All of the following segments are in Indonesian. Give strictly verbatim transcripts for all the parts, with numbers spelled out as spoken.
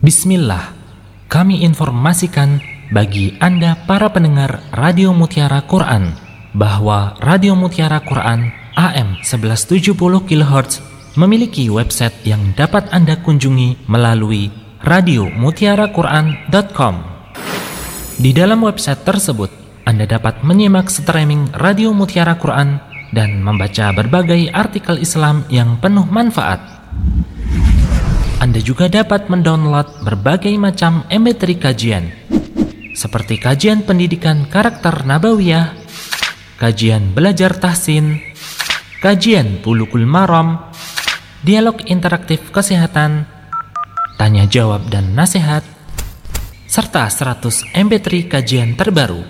Bismillah, kami informasikan bagi Anda para pendengar Radio Mutiara Quran bahwa Radio Mutiara Quran A M seribu seratus tujuh puluh kilohertz memiliki website yang dapat Anda kunjungi melalui radio mutiara quran dot com. Di dalam website tersebut, Anda dapat menyimak streaming Radio Mutiara Quran dan membaca berbagai artikel Islam yang penuh manfaat. Anda juga dapat mendownload berbagai macam M P tiga kajian, seperti kajian pendidikan karakter nabawiyah, kajian belajar tahsin, kajian Bulughul Maram, dialog interaktif kesehatan, tanya jawab dan nasihat, serta seratus M P tiga kajian terbaru.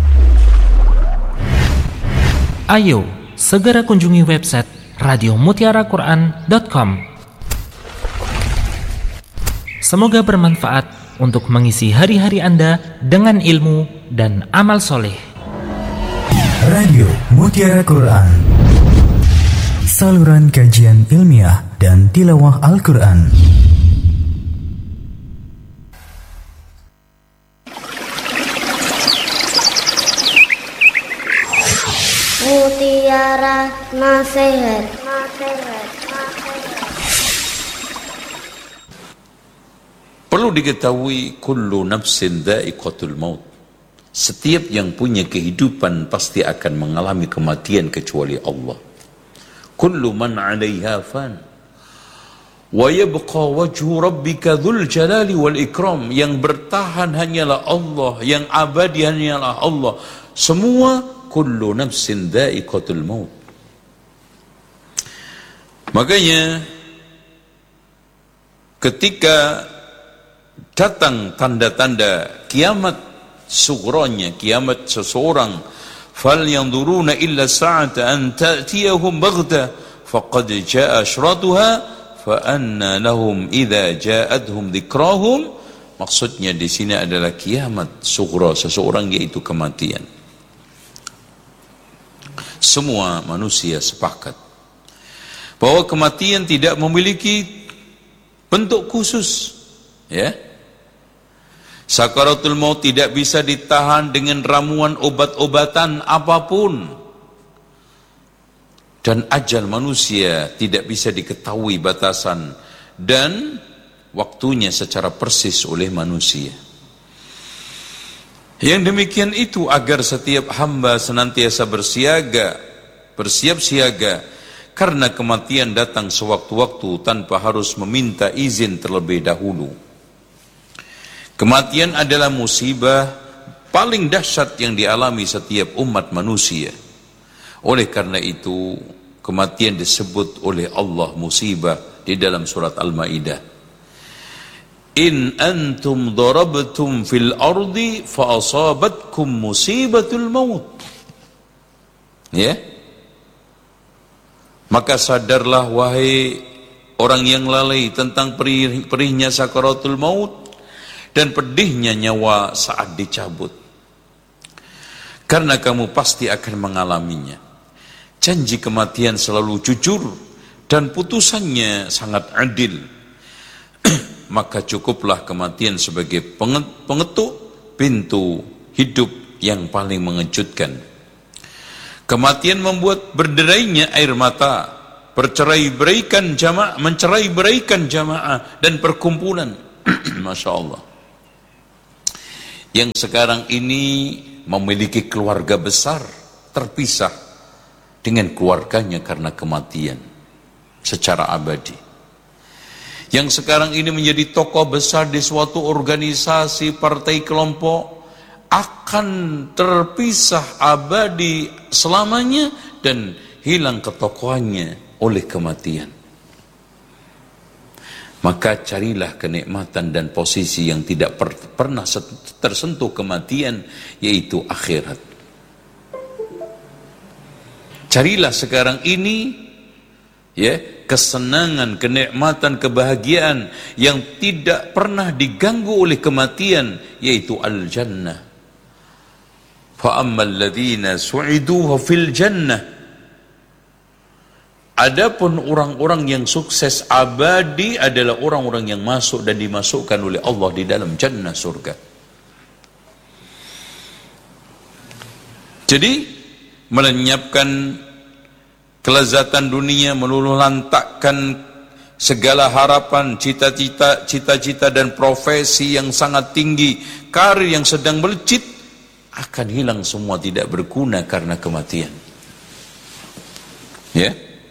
Ayo, segera kunjungi website radio mutiara quran dot com. Semoga bermanfaat untuk mengisi hari-hari Anda dengan ilmu dan amal soleh. Radio Mutiara Quran, saluran kajian ilmiah dan tilawah Al-Quran. Mutiara Nasihat, Nasihat, Nasihat. Perlu diketahui, kullu nafsin dha'iqatul maut. Setiap yang punya kehidupan pasti akan mengalami kematian kecuali Allah. Kullu man 'alaiha fan. Wa yabqa wajhu rabbika dzul jalali wal ikram. Yang bertahan hanyalah Allah, yang abadi hanyalah Allah. Semua kullu nafsin dha'iqatul maut. Makanya ketika datang tanda-tanda kiamat sughronya, kiamat seseorang, fal yanzuruna illa sa'ata an ta'tiyahum baghta faqad jaa ashratuha fa anna lahum idza ja'atuhum dzikrahum. Maksudnya di sini adalah kiamat sughra seseorang, yaitu kematian. Semua manusia sepakat bahwa kematian tidak memiliki bentuk khusus, ya. Sakaratul maut tidak bisa ditahan dengan ramuan obat-obatan apapun. Dan ajal manusia tidak bisa diketahui batasan dan waktunya secara persis oleh manusia. Yang demikian itu agar setiap hamba senantiasa bersiaga, bersiap siaga, karena kematian datang sewaktu-waktu tanpa harus meminta izin terlebih dahulu. Kematian adalah musibah paling dahsyat yang dialami setiap umat manusia. Oleh karena itu, kematian disebut oleh Allah musibah di dalam surat Al-Maidah. In antum darabtum fil ardi fa asabatkum musibatul maut. Ya. Maka sadarlah wahai orang yang lalai tentang perih, perihnya sakaratul maut dan pedihnya nyawa saat dicabut. Karena kamu pasti akan mengalaminya. Janji kematian selalu jujur dan putusannya sangat adil. Maka cukuplah kematian sebagai pengetuk pintu hidup yang paling mengejutkan. Kematian membuat berderainya air mata, bercerai-beraikan jamaah, mencerai-beraikan jamaah dan perkumpulan. Masya Allah. Yang sekarang ini memiliki keluarga besar terpisah dengan keluarganya karena kematian secara abadi. Yang sekarang ini menjadi tokoh besar di suatu organisasi, partai, kelompok, akan terpisah abadi selamanya dan hilang ketokohannya oleh kematian. Maka carilah kenikmatan dan posisi yang tidak per, pernah tersentuh kematian, yaitu akhirat. Carilah sekarang ini, ya, kesenangan, kenikmatan, kebahagiaan yang tidak pernah diganggu oleh kematian, yaitu al-jannah. Fa ammal ladzina su'idu fil jannah. Adapun orang-orang yang sukses abadi adalah orang-orang yang masuk dan dimasukkan oleh Allah di dalam jannah surga. Jadi melenyapkan kelezatan dunia, meluluhlantakkan segala harapan, cita-cita, cita-cita dan profesi yang sangat tinggi, karir yang sedang melejit, akan hilang semua, tidak berguna karena kematian. Ya,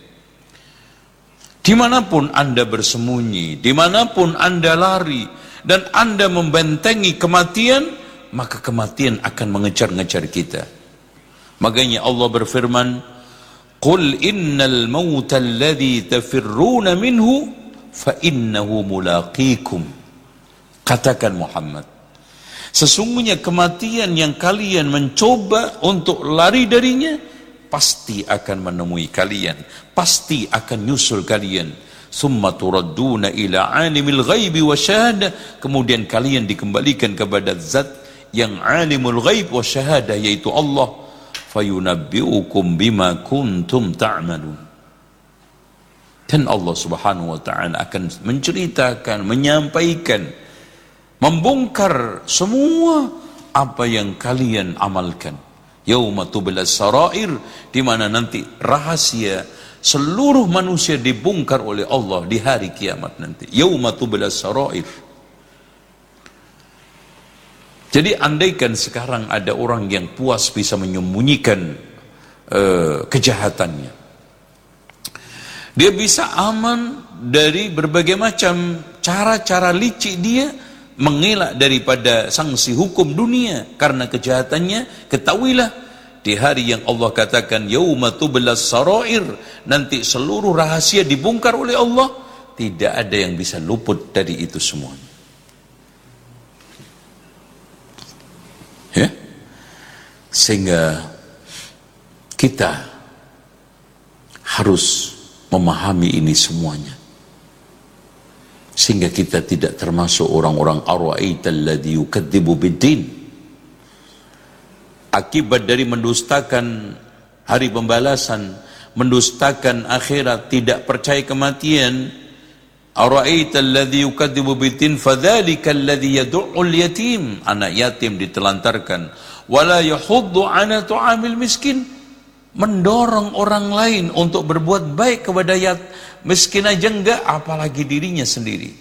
dimanapun Anda bersembunyi, dimanapun Anda lari, dan Anda membentengi kematian, maka kematian akan mengejar-ngejar kita. Makanya Allah berfirman, Qul innal mauta alladhi tafirruna minhu fa innahu mulaqikum. Katakan Muhammad, sesungguhnya kematian yang kalian mencoba untuk lari darinya pasti akan menemui kalian, pasti akan nyusul kalian. Summa turadduna ila alimil ghaibi wa syahadah, kemudian kalian dikembalikan kepada zat yang alimul ghaib wa syahadah, yaitu Allah. Fayunabbi'ukum bima kuntum ta'malun. Dan Allah Subhanahu wa ta'ala akan menceritakan, menyampaikan, membongkar semua apa yang kalian amalkan. Yauma tublas sarair, di mana nanti rahasia seluruh manusia dibongkar oleh Allah di hari kiamat nanti. Yauma tublas sarair. Jadi andaikan sekarang ada orang yang puas bisa menyembunyikan uh, kejahatannya, dia bisa aman dari berbagai macam cara-cara licik dia mengelak daripada sanksi hukum dunia karena kejahatannya. Ketahuilah, di hari yang Allah katakan yauma tublas sarair, nanti seluruh rahasia dibongkar oleh Allah, tidak ada yang bisa luput dari itu semuanya. Ya, sehingga kita harus memahami ini semuanya, sehingga kita tidak termasuk orang-orang ara'aital ladzi yukadzibu biddin. Akibat dari mendustakan hari pembalasan, mendustakan akhirat, tidak percaya kematian, ara'aital ladzi yukadzibu biddin fadzalika alladzi yad'ul yatim, anak yatim ditelantarkan, wala yahuddu 'ala tu'amil miskin, mendorong orang lain untuk berbuat baik kepada yat miskin aja enggak, apalagi dirinya sendiri.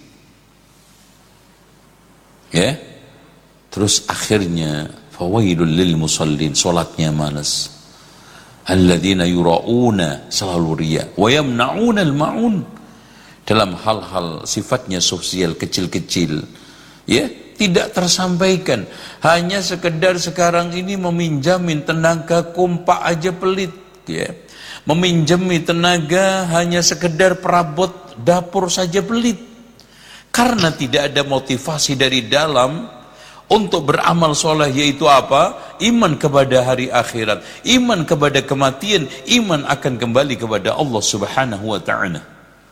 Ya, terus akhirnya fawailul lil musallin, salatnya malas, alladzina yura'una, selalu riya, wa yamna'una al-ma'un, dalam hal-hal sifatnya sosial kecil-kecil, ya, tidak tersampaikan. Hanya sekedar sekarang ini meminjamin tenaga kompak aja pelit, ya. Meminjami tenaga hanya sekedar perabot dapur saja pelit. Karena tidak ada motivasi dari dalam untuk beramal soleh, yaitu apa? Iman kepada hari akhirat, iman kepada kematian, iman akan kembali kepada Allah Subhanahu wa ta'ala.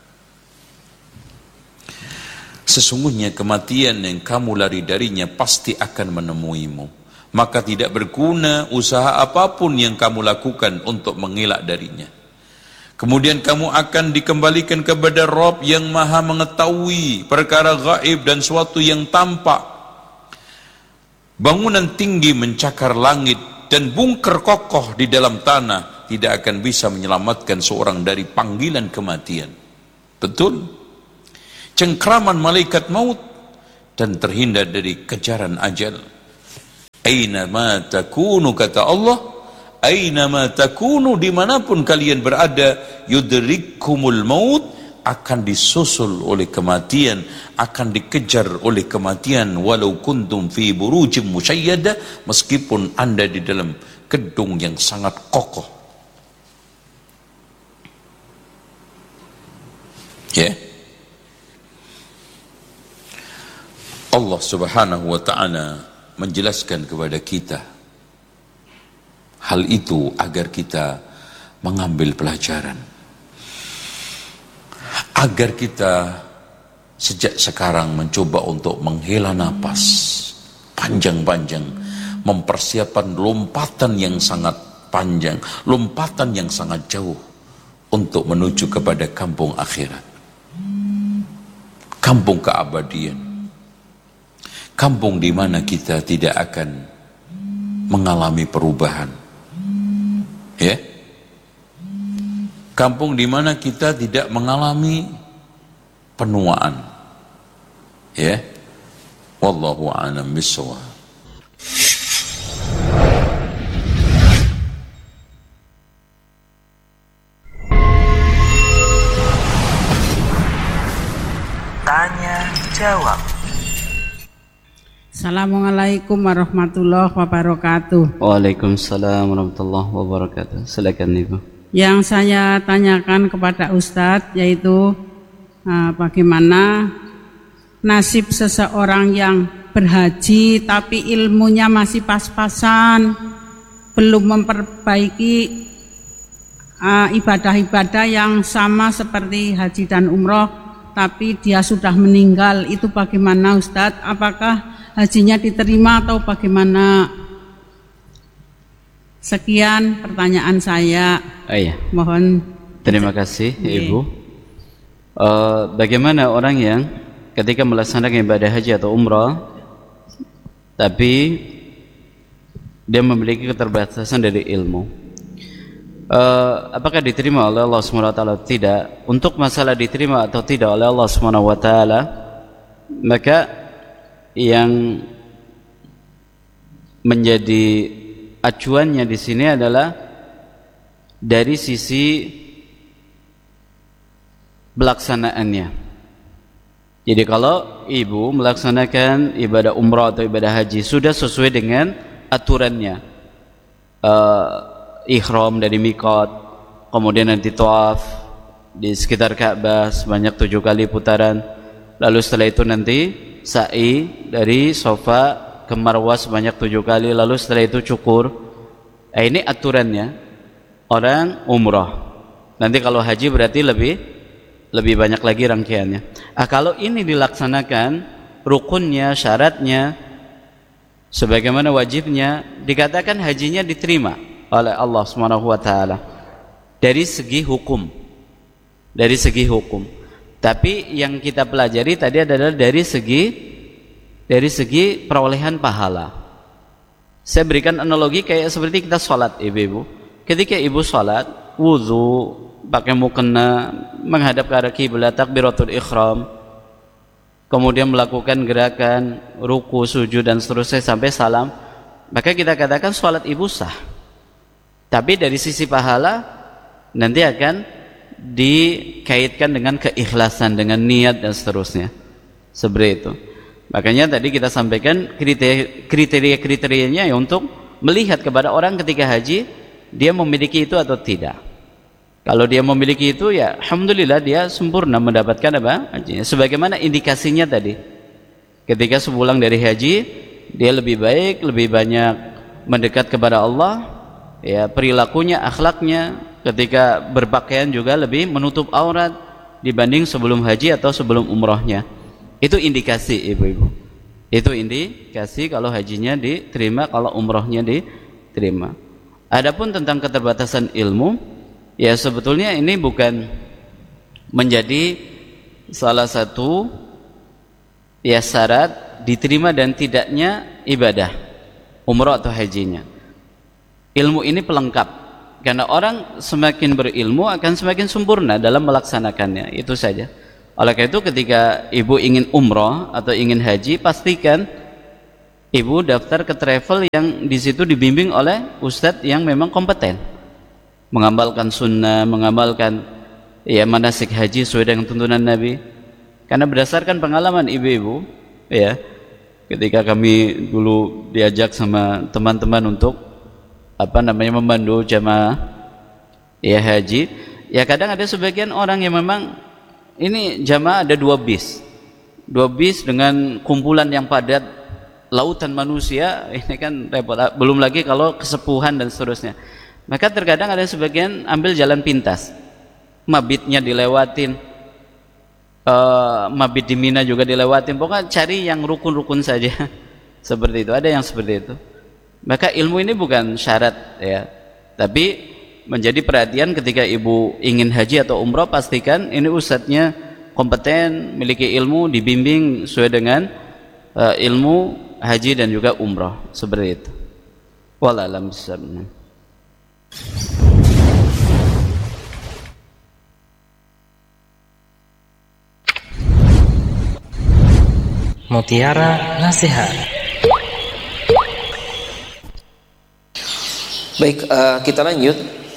Sesungguhnya kematian yang kamu lari darinya pasti akan menemuimu. Maka tidak berguna usaha apapun yang kamu lakukan untuk mengelak darinya. Kemudian kamu akan dikembalikan kepada Rabb yang maha mengetahui perkara gaib dan suatu yang tampak. Bangunan tinggi mencakar langit dan bungker kokoh di dalam tanah tidak akan bisa menyelamatkan seorang dari panggilan kematian. Betul? Cengkraman malaikat maut dan terhindar dari kejaran ajal. Aina ma takunu, kata Allah, aina ma takunu, dimanapun kalian berada, yudrikkumul maut, akan disusul oleh kematian, akan dikejar oleh kematian, walau kuntum fi burujim musyayyada, meskipun Anda di dalam gedung yang sangat kokoh. Ya, yeah. Allah Subhanahu wa ta'ala menjelaskan kepada kita hal itu agar kita mengambil pelajaran, agar kita sejak sekarang mencoba untuk menghela napas panjang-panjang, mempersiapkan lompatan yang sangat panjang, lompatan yang sangat jauh untuk menuju kepada kampung akhirat, kampung keabadian, kampung di mana kita tidak akan mengalami perubahan, ya, kampung di mana kita tidak mengalami penuaan, ya. Wallahu a'lam bishawab. Tanya jawab. Assalamualaikum warahmatullahi wabarakatuh. Waalaikumsalam warahmatullahi wabarakatuh. Silakan Ibu. Yang saya tanyakan kepada Ustadz yaitu uh, bagaimana nasib seseorang yang berhaji tapi ilmunya masih pas-pasan, belum memperbaiki uh, ibadah-ibadah yang sama seperti haji dan umroh, tapi dia sudah meninggal. Itu bagaimana Ustadz? Apakah hajinya diterima atau bagaimana? Sekian pertanyaan saya. Oh, iya. Mohon. Terima kasih Iya. Ibu. Uh, bagaimana orang yang ketika melaksanakan ibadah haji atau umrah tapi dia memiliki keterbatasan dari ilmu, uh, apakah diterima oleh Allah subhanahu wa taala atau tidak? Untuk masalah diterima atau tidak oleh Allah subhanahu wa taala, maka yang menjadi acuannya di sini adalah dari sisi pelaksanaannya. Jadi kalau ibu melaksanakan ibadah umrah atau ibadah haji sudah sesuai dengan aturannya, uh, ihram dari miqat, kemudian nanti tawaf di sekitar Ka'bah sebanyak tujuh kali putaran, lalu setelah itu nanti sa'i dari Safa ke Marwah sebanyak tujuh kali, lalu setelah itu cukur. Nah, ini aturannya orang umrah. Nanti kalau haji berarti lebih lebih banyak lagi rangkaiannya. Ah, kalau ini dilaksanakan rukunnya, syaratnya sebagaimana wajibnya, dikatakan hajinya diterima oleh Allah Subhanahu wa taala dari segi hukum. Dari segi hukum. Tapi yang kita pelajari tadi adalah dari segi dari segi perolehan pahala. Saya berikan analogi kayak seperti kita sholat, ibu-ibu. Ketika ibu sholat, wudu, pakai mukena, menghadap ke arah kiblat, takbiratul ihram, kemudian melakukan gerakan ruku, sujud dan seterusnya sampai salam, maka kita katakan sholat ibu sah. Tapi dari sisi pahala nanti akan dikaitkan dengan keikhlasan, dengan niat dan seterusnya. Seperti itu. Makanya tadi kita sampaikan kriteria-kriterianya ya untuk melihat kepada orang ketika haji dia memiliki itu atau tidak. Kalau dia memiliki itu, ya alhamdulillah dia sempurna mendapatkan apa? Hajinya. Sebagaimana indikasinya tadi. Ketika sepulang dari haji, dia lebih baik, lebih banyak mendekat kepada Allah, ya perilakunya, akhlaknya, ketika berpakaian juga lebih menutup aurat dibanding sebelum haji atau sebelum umrohnya. Itu indikasi, ibu-ibu. Itu indikasi kalau hajinya diterima, kalau umrohnya diterima. Adapun tentang keterbatasan ilmu, ya sebetulnya ini bukan menjadi salah satu ya syarat diterima dan tidaknya ibadah umrah atau hajinya. Ilmu ini pelengkap, karena orang semakin berilmu akan semakin sempurna dalam melaksanakannya. Itu saja. Oleh karena itu ketika ibu ingin umrah atau ingin haji, pastikan ibu daftar ke travel yang di situ dibimbing oleh ustadz yang memang kompeten, mengamalkan sunnah, mengamalkan ya manasik haji sesuai dengan tuntunan Nabi. Karena berdasarkan pengalaman ibu-ibu, ya, ketika kami dulu diajak sama teman-teman untuk apa namanya membantu jamaah ya haji, ya kadang ada sebagian orang yang memang ini jamaah ada dua bis, dua bis dengan kumpulan yang padat, lautan manusia, ini kan repot. Belum lagi kalau kesepuhan dan seterusnya. Maka terkadang ada sebagian ambil jalan pintas, mabitnya dilewatin, uh, mabit di Mina juga dilewatin, pokoknya cari yang rukun-rukun saja. Seperti itu, ada yang seperti itu. Maka ilmu ini bukan syarat ya, tapi menjadi perhatian ketika ibu ingin haji atau umrah, pastikan ini ustadznya kompeten, memiliki ilmu, dibimbing sesuai dengan uh, ilmu haji dan juga umrah, seperti itu. Wallahu a'lam bishawab. Mutiara Nasihat. Baik, uh, kita lanjut.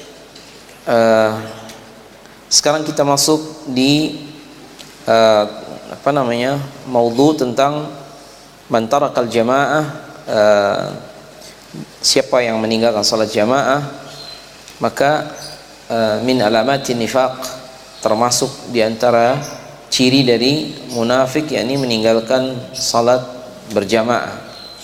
Uh, sekarang kita masuk di uh, apa namanya, maudhu tentang man tarakal jamaah, uh, siapa yang meninggalkan salat jamaah, maka uh, min alamatin nifaq, termasuk diantara ciri dari munafik, yakni meninggalkan salat berjamaah.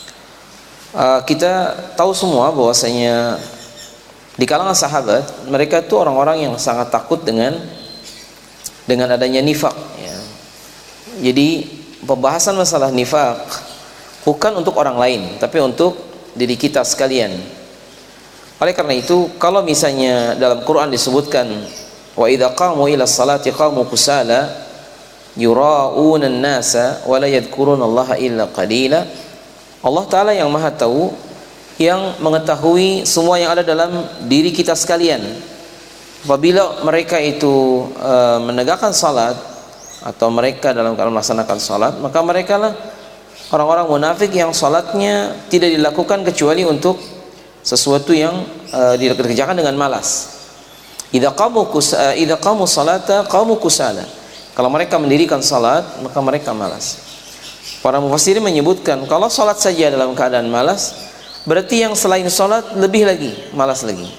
Uh, kita tahu semua bahwasanya di kalangan sahabat mereka itu orang-orang yang sangat takut dengan dengan adanya nifak. Ya. Jadi pembahasan masalah nifak bukan untuk orang lain, tapi untuk diri kita sekalian. Oleh karena itu, kalau misalnya dalam Quran disebutkan wa idza qamu ila salati qamu kusala yura'una an-nasa wa la yadhkuruna Allah illa qalila, Allah Ta'ala yang maha tahu, yang mengetahui semua yang ada dalam diri kita sekalian. Apabila mereka itu e, menegakkan salat atau mereka dalam keadaan melaksanakan salat, maka mereka lah orang-orang munafik yang salatnya tidak dilakukan kecuali untuk sesuatu yang e, dikerjakan dengan malas. Idza qamu kusa idza qamu salata qamu kusala. Kalau mereka mendirikan salat, maka mereka malas. Para mufassirin menyebutkan kalau salat saja dalam keadaan malas, berarti yang selain salat lebih lagi malas lagi.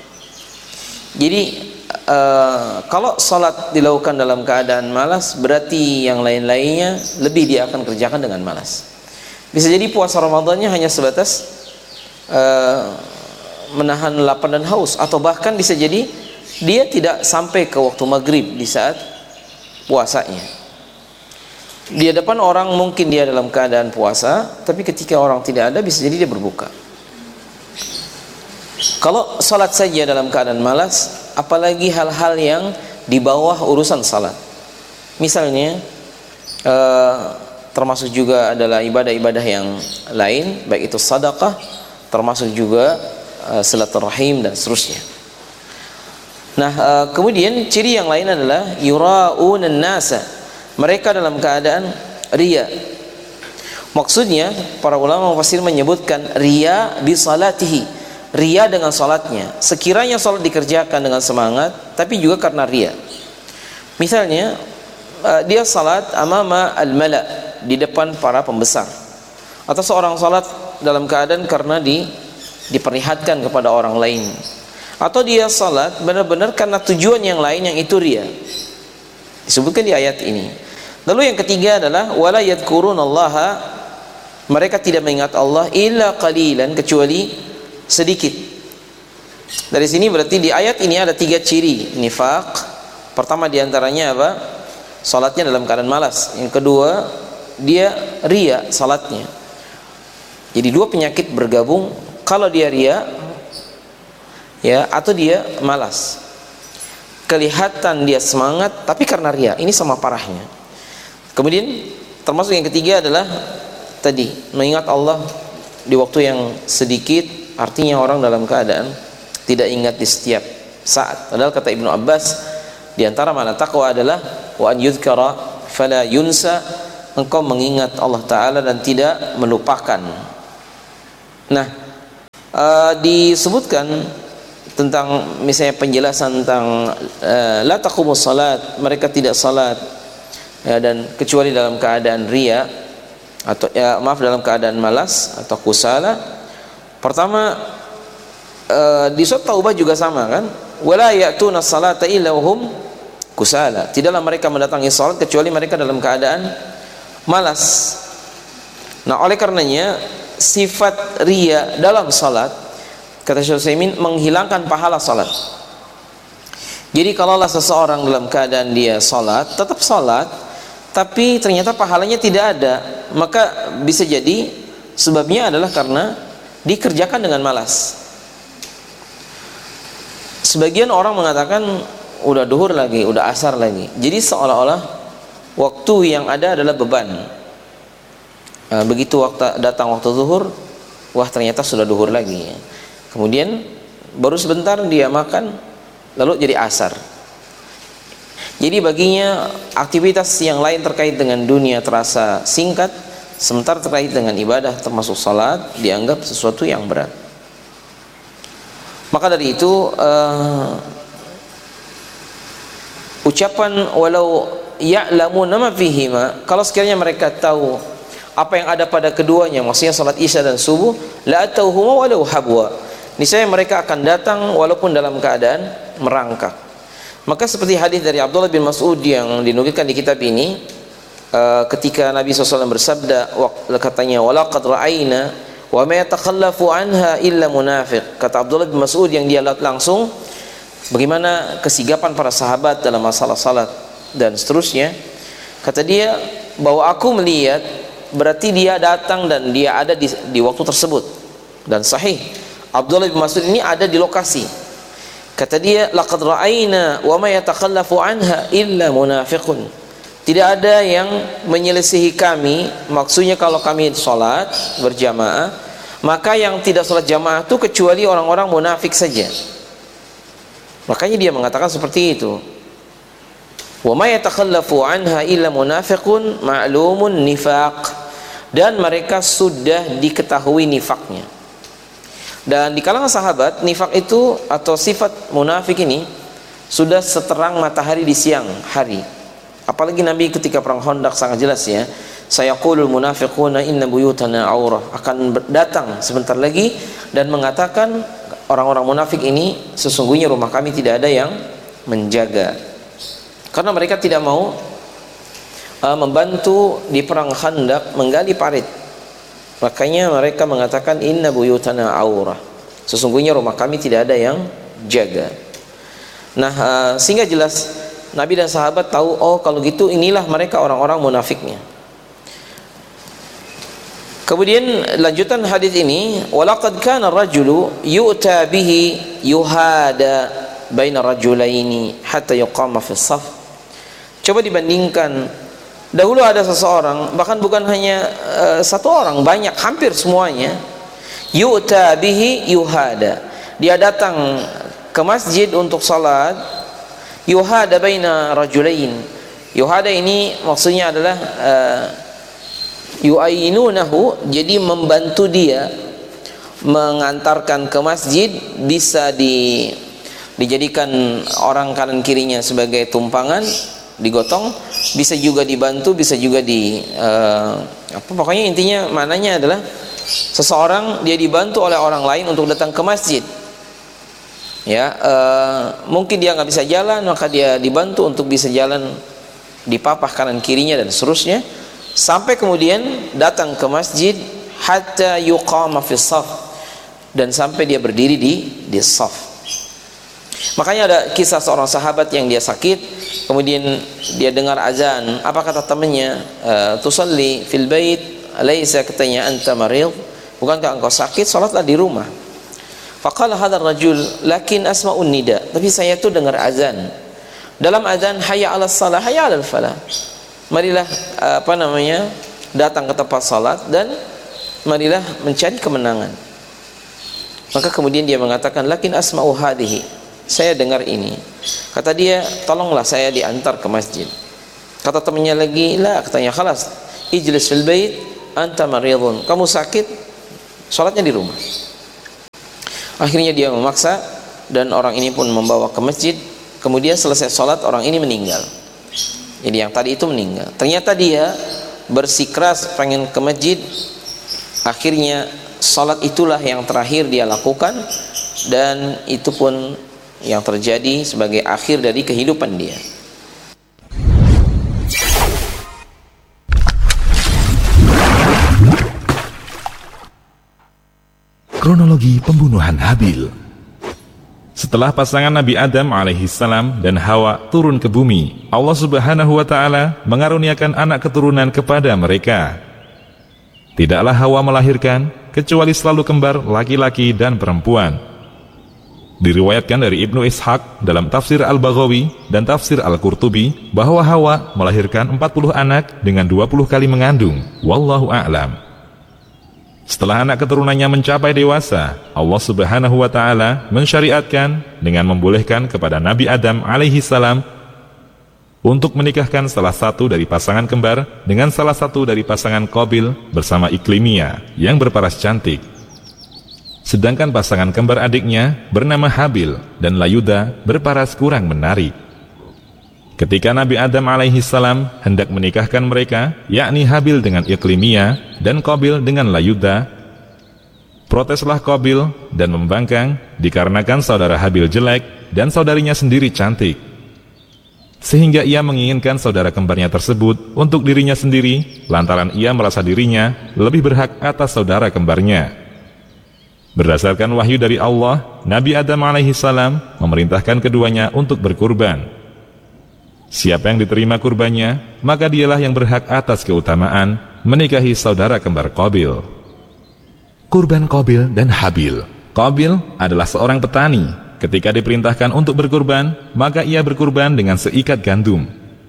Jadi uh, kalau salat dilakukan dalam keadaan malas, berarti yang lain-lainnya lebih dia akan kerjakan dengan malas. Bisa jadi puasa Ramadannya hanya sebatas uh, menahan lapar dan haus, atau bahkan bisa jadi dia tidak sampai ke waktu maghrib di saat puasanya. Di hadapan orang mungkin dia dalam keadaan puasa, tapi ketika orang tidak ada bisa jadi dia berbuka. Kalau salat saja dalam keadaan malas, apalagi hal-hal yang di bawah urusan salat. Misalnya eh, termasuk juga adalah ibadah-ibadah yang lain, baik itu sedekah, termasuk juga eh, silaturahim dan seterusnya. Nah, uh, kemudian ciri yang lain adalah yura'unan nasa, mereka dalam keadaan riya. Maksudnya para ulama mufassir menyebutkan riya bi salatihi, riya dengan salatnya. Sekiranya salat dikerjakan dengan semangat, tapi juga karena riya. Misalnya uh, dia salat amama al-mala, di depan para pembesar, atau seorang salat dalam keadaan karena di diperlihatkan kepada orang lain, atau dia salat benar-benar karena tujuan yang lain, yang itu riya, disebutkan di ayat ini. Lalu yang ketiga adalah wala yadhkurunallaha, mereka tidak mengingat Allah illa qalilan, kecuali sedikit. Dari sini berarti di ayat ini ada tiga ciri nifaq. Pertama diantaranya apa? Salatnya dalam keadaan malas. Yang kedua, dia riya salatnya. Jadi dua penyakit bergabung. Kalau dia riya, ya, atau dia malas, kelihatan dia semangat tapi karena riya, ini sama parahnya. Kemudian termasuk yang ketiga adalah tadi mengingat Allah di waktu yang sedikit, artinya orang dalam keadaan tidak ingat di setiap saat. Padahal kata Ibnu Abbas, di antara makna takwa adalah wa an yudhkara fala yunsa, engkau mengingat Allah Ta'ala dan tidak melupakan. Nah, uh, disebutkan tentang misalnya penjelasan tentang uh, la taqumus salat, mereka tidak salat ya, dan kecuali dalam keadaan riya atau ya, maaf dalam keadaan malas atau kusala. Pertama uh, di surat Taubah juga sama kan, wala ya'tuna salata illa hum kusala, tidaklah mereka mendatangi salat kecuali mereka dalam keadaan malas. Nah, oleh karenanya sifat riya dalam salat, kata Syekh Utsaimin, menghilangkan pahala salat. Jadi kalaulah seseorang dalam keadaan dia salat, tetap salat, tapi ternyata pahalanya tidak ada, maka bisa jadi sebabnya adalah karena dikerjakan dengan malas. sebagian orang mengatakan udah duhur lagi, udah asar lagi. Jadi seolah-olah waktu yang ada adalah beban. Nah, begitu waktu datang waktu zuhur, wah ternyata sudah duhur lagi. Kemudian baru sebentar dia makan, lalu jadi asar. Jadi baginya aktivitas yang lain terkait dengan dunia terasa singkat, sementara terkait dengan ibadah termasuk salat dianggap sesuatu yang berat. Maka dari itu uh, ucapan walau ya'lamuna ma fihima, kalau sekiranya mereka tahu apa yang ada pada keduanya, maksudnya salat isya dan subuh, la atauhuma walau habwa, niscaya mereka akan datang walaupun dalam keadaan merangkak. Maka seperti hadis dari Abdullah bin Mas'ud yang dinukilkan di kitab ini, uh, ketika Nabi shallallahu alaihi wasallam bersabda, katanya walaqad ra'ayna wa ma yatakhallafu anha illa munafiq. Kata Abdullah bin Mas'ud yang dia lihat langsung bagaimana kesigapan para sahabat dalam masalah salat dan seterusnya. Kata dia bahwa aku melihat berarti dia datang dan dia ada di, di waktu tersebut. Dan sahih, Abdullah bin Mas'ud ini ada di lokasi. Kata dia, laqad ra'ayna wa ma yatakhallafu anha illa munafiqun. Tidak ada yang menyelisihi kami, maksudnya kalau kami salat berjamaah, maka yang tidak salat jamaah itu kecuali orang-orang munafik saja. Makanya dia mengatakan seperti itu. Wa ma yatakhallafu anha illa munafiqun ma'lumun nifaq. Dan mereka sudah diketahui nifaknya. Dan di kalangan sahabat, nifak itu atau sifat munafik ini sudah seterang matahari di siang hari. Apalagi Nabi ketika perang Khandaq sangat jelas ya, sayaqulul munafiquna inna buyutana aurah, akan datang sebentar lagi dan mengatakan orang-orang munafik ini sesungguhnya rumah kami tidak ada yang menjaga. Karena mereka tidak mau uh, membantu di perang Khandaq menggali parit. Makanya mereka mengatakan inna buyutana aurah, sesungguhnya rumah kami tidak ada yang jaga. Nah, uh, sehingga jelas Nabi dan sahabat tahu, oh kalau gitu inilah mereka orang-orang munafiknya. Kemudian lanjutan hadis ini, walaqad kana ar-rajulu yu'ta bihi yuhada baina rajulaini hatta yuqama fi shaf. Coba dibandingkan, dahulu ada seseorang, bahkan bukan hanya uh, satu orang, banyak, hampir semuanya, yu'ta bihi yuhada, dia datang ke masjid untuk salat, yuhada baina rajulain. Yuhada ini maksudnya adalah uh, yu'ainunahu, jadi membantu dia mengantarkan ke masjid, bisa di, dijadikan orang kanan kirinya sebagai tumpangan, digotong, bisa juga dibantu, bisa juga di uh, apa pokoknya intinya maknanya adalah seseorang dia dibantu oleh orang lain untuk datang ke masjid. Ya, uh, mungkin dia nggak bisa jalan, maka dia dibantu untuk bisa jalan, dipapah kanan kirinya dan seterusnya, sampai kemudian datang ke masjid hatta yuqama fi shaf, dan sampai dia berdiri di di shaf. Makanya ada kisah seorang sahabat yang dia sakit, kemudian dia dengar azan, apa kata temannya? Uh, tusalli fil bait, alaysa, katanya anta marid, bukankah engkau sakit, salatlah di rumah. Faqala hadzal rajul lakin asma'un nida, tapi saya tuh dengar azan. Dalam azan hayya 'alas shalah, hayya 'alal falah. Marilah uh, apa namanya? datang ke tempat salat dan marilah mencari kemenangan. Maka kemudian dia mengatakan lakin asma'u hadhihi, saya dengar ini. Kata dia, tolonglah saya diantar ke masjid. Kata temannya lagi, la, katanya khalas, ijlis fil bait anta maridun, kamu sakit, salatnya di rumah. Akhirnya dia memaksa dan orang ini pun membawa ke masjid. Kemudian selesai salat, orang ini meninggal. Jadi yang tadi itu meninggal. Ternyata dia bersikeras pengen ke masjid. Akhirnya salat itulah yang terakhir dia lakukan, dan itu pun yang terjadi sebagai akhir dari kehidupan dia. Kronologi pembunuhan Habil. Setelah pasangan Nabi Adam alaihissalam dan Hawa turun ke bumi, Allah subhanahu wa ta'ala mengaruniakan anak keturunan kepada mereka. Tidaklah Hawa melahirkan, kecuali selalu kembar laki-laki dan perempuan. Diriwayatkan dari Ibnu Ishaq dalam tafsir Al-Baghawi dan tafsir Al-Qurtubi bahwa Hawa melahirkan empat puluh anak dengan dua puluh kali mengandung. Wallahu a'lam. Setelah anak keturunannya mencapai dewasa, Allah Subhanahu wa taala mensyariatkan dengan membolehkan kepada Nabi Adam alaihi salam untuk menikahkan salah satu dari pasangan kembar dengan salah satu dari pasangan Qabil bersama Iklimia yang berparas cantik. Sedangkan pasangan kembar adiknya bernama Habil dan Layuda berparas kurang menarik. Ketika Nabi Adam alaihi salam hendak menikahkan mereka, yakni Habil dengan Iklimia dan Qabil dengan Layuda, proteslah Qabil dan membangkang dikarenakan saudara Habil jelek dan saudarinya sendiri cantik. Sehingga ia menginginkan saudara kembarnya tersebut untuk dirinya sendiri, lantaran ia merasa dirinya lebih berhak atas saudara kembarnya. Berdasarkan wahyu dari Allah, Nabi Adam alaihi salam memerintahkan keduanya untuk berkurban. Siapa yang diterima kurbannya, maka dialah yang berhak atas keutamaan menikahi saudara kembar Qabil. Kurban Qabil dan Habil. Qabil adalah seorang petani. Ketika diperintahkan untuk berkurban, maka ia berkurban dengan seikat gandum.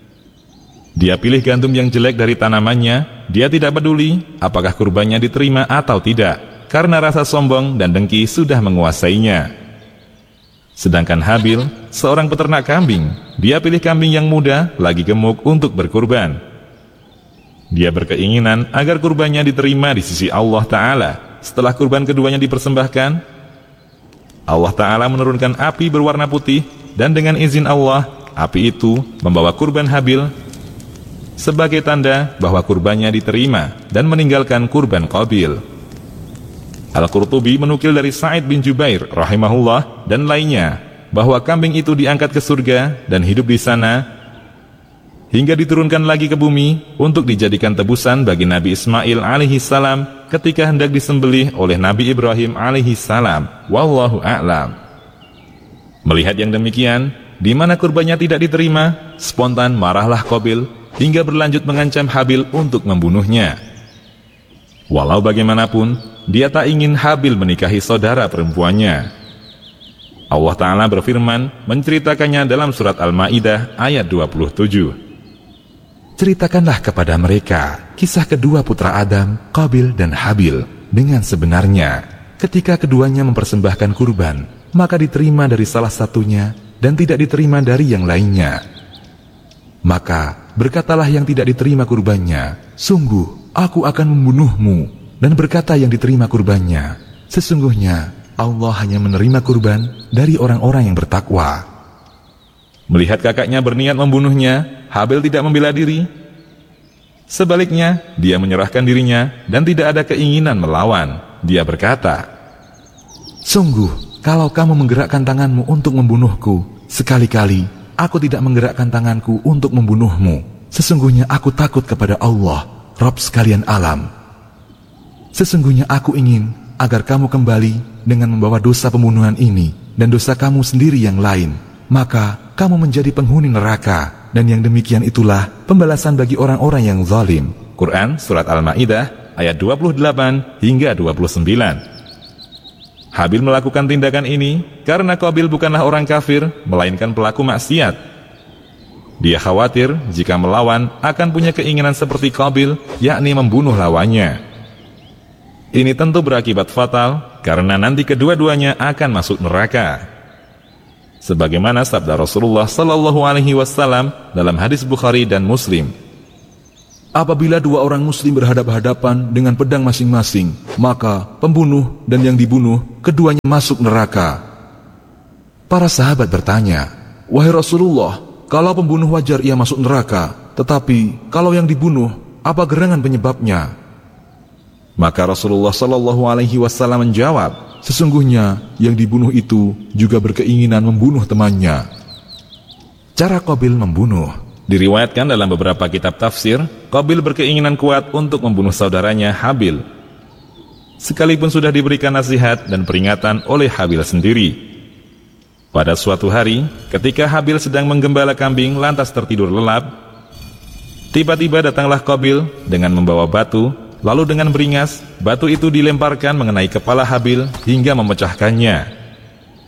Dia pilih gandum yang jelek dari tanamannya. Dia tidak peduli apakah kurbannya diterima atau tidak, karena rasa sombong dan dengki sudah menguasainya. Sedangkan Habil, seorang peternak kambing, dia pilih kambing yang muda, lagi gemuk untuk berkurban. Dia berkeinginan agar kurbannya diterima di sisi Allah Ta'ala. Setelah kurban keduanya dipersembahkan, Allah Ta'ala menurunkan api berwarna putih, dan dengan izin Allah, api itu membawa kurban Habil sebagai tanda bahwa kurbannya diterima dan meninggalkan kurban Qabil. Al-Qurtubi menukil dari Sa'id bin Jubair rahimahullah dan lainnya bahwa kambing itu diangkat ke surga dan hidup di sana hingga diturunkan lagi ke bumi untuk dijadikan tebusan bagi Nabi Ismail alaihi salam ketika hendak disembelih oleh Nabi Ibrahim alaihi salam. Wallahu a'lam. Melihat yang demikian, di mana kurbannya tidak diterima, spontan marahlah Qabil hingga berlanjut mengancam Habil untuk membunuhnya. Walau bagaimanapun, dia tak ingin Habil menikahi saudara perempuannya. Allah Ta'ala berfirman menceritakannya dalam surat Al-Ma'idah ayat dua puluh tujuh. Ceritakanlah kepada mereka kisah kedua putra Adam, Qabil dan Habil dengan sebenarnya. Ketika keduanya mempersembahkan kurban, maka diterima dari salah satunya dan tidak diterima dari yang lainnya. Maka berkatalah yang tidak diterima kurbannya, sungguh aku akan membunuhmu. Dan berkata yang diterima kurbannya, sesungguhnya Allah hanya menerima kurban dari orang-orang yang bertakwa. Melihat kakaknya berniat membunuhnya, Habil tidak membela diri. Sebaliknya, dia menyerahkan dirinya dan tidak ada keinginan melawan. Dia berkata, sungguh, kalau kamu menggerakkan tanganmu untuk membunuhku, sekali-kali aku tidak menggerakkan tanganku untuk membunuhmu. Sesungguhnya aku takut kepada Allah, Rabb sekalian alam. Sesungguhnya aku ingin agar kamu kembali dengan membawa dosa pembunuhan ini dan dosa kamu sendiri yang lain. Maka kamu menjadi penghuni neraka, dan yang demikian itulah pembalasan bagi orang-orang yang zalim. Quran Surat Al-Ma'idah ayat dua puluh delapan hingga dua puluh sembilan. Habil melakukan tindakan ini karena Qabil bukanlah orang kafir, melainkan pelaku maksiat. Dia khawatir jika melawan akan punya keinginan seperti Qabil, yakni membunuh lawannya. Ini tentu berakibat fatal karena nanti kedua-duanya akan masuk neraka. Sebagaimana sabda Rasulullah sallallahu alaihi wasallam dalam hadis Bukhari dan Muslim, apabila dua orang muslim berhadap-hadapan dengan pedang masing-masing, maka pembunuh dan yang dibunuh keduanya masuk neraka. Para sahabat bertanya, wahai Rasulullah, kalau pembunuh wajar ia masuk neraka, tetapi kalau yang dibunuh, apa gerangan penyebabnya? Maka Rasulullah sallallahu alaihi wasallam menjawab, sesungguhnya yang dibunuh itu juga berkeinginan membunuh temannya. Cara Qabil membunuh. Diriwayatkan dalam beberapa kitab tafsir, Qabil berkeinginan kuat untuk membunuh saudaranya Habil, sekalipun sudah diberikan nasihat dan peringatan oleh Habil sendiri. Pada suatu hari, ketika Habil sedang menggembala kambing lantas tertidur lelap, tiba-tiba datanglah Qabil dengan membawa batu. Lalu dengan beringas, batu itu dilemparkan mengenai kepala Habil hingga memecahkannya.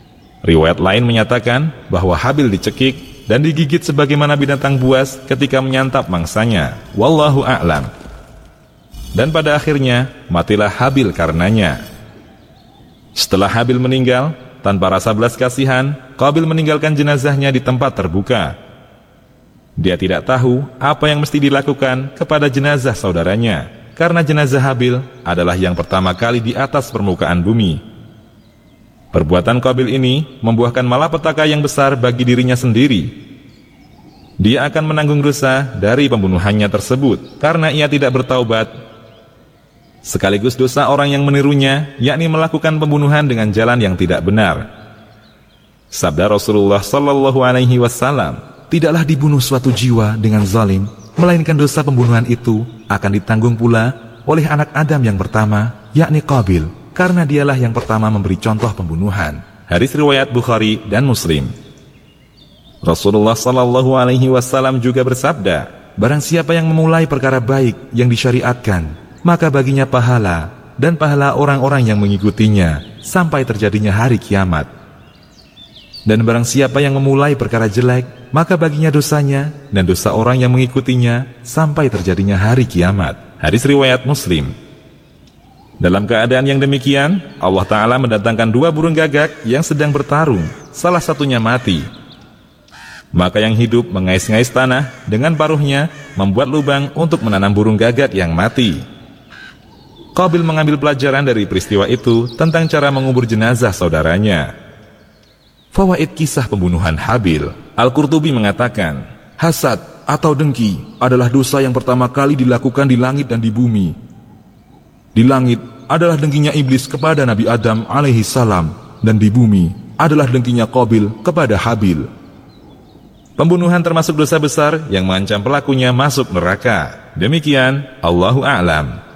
Riwayat lain menyatakan bahwa Habil dicekik dan digigit sebagaimana binatang buas ketika menyantap mangsanya. Wallahu a'lam. Dan pada akhirnya matilah Habil karenanya. Setelah Habil meninggal, tanpa rasa belas kasihan, Qabil meninggalkan jenazahnya di tempat terbuka. Dia tidak tahu apa yang mesti dilakukan kepada jenazah saudaranya, karena jenazah Habil adalah yang pertama kali di atas permukaan bumi. Perbuatan Qabil ini membuahkan malapetaka yang besar bagi dirinya sendiri. Dia akan menanggung dosa dari pembunuhannya tersebut karena ia tidak bertaubat, sekaligus dosa orang yang menirunya, yakni melakukan pembunuhan dengan jalan yang tidak benar. Sabda Rasulullah sallallahu alaihi wasallam, tidaklah dibunuh suatu jiwa dengan zalim, melainkan dosa pembunuhan itu akan ditanggung pula oleh anak Adam yang pertama, yakni Qabil, karena dialah yang pertama memberi contoh pembunuhan. Hadis riwayat Bukhari dan Muslim. Rasulullah sallallahu alaihi wasallam juga bersabda, barang siapa yang memulai perkara baik yang disyariatkan, maka baginya pahala dan pahala orang-orang yang mengikutinya sampai terjadinya hari kiamat. Dan barang siapa yang memulai perkara jelek, maka baginya dosanya dan dosa orang yang mengikutinya sampai terjadinya hari kiamat. Hadis riwayat Muslim. Dalam keadaan yang demikian, Allah Ta'ala mendatangkan dua burung gagak yang sedang bertarung, salah satunya mati. Maka yang hidup mengais-ngais tanah dengan paruhnya, membuat lubang untuk menanam burung gagak yang mati. Qabil mengambil pelajaran dari peristiwa itu tentang cara mengubur jenazah saudaranya. Fawaid kisah pembunuhan Habil. Al-Qurtubi mengatakan, hasad atau dengki adalah dosa yang pertama kali dilakukan di langit dan di bumi. Di langit adalah dengkinya iblis kepada Nabi Adam alaihi salam, dan di bumi adalah dengkinya Qabil kepada Habil. Pembunuhan termasuk dosa besar yang mengancam pelakunya masuk neraka. Demikian, Allahu a'lam.